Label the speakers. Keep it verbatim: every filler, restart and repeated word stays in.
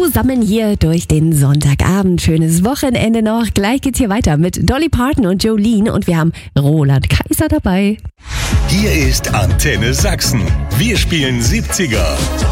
Speaker 1: zusammen hier durch den Sonntagabend. Schönes Wochenende noch. Gleich geht's hier weiter mit Dolly Parton und Jolene und wir haben Roland Kaiser dabei.
Speaker 2: Hier ist Antenne Sachsen. Wir spielen siebziger.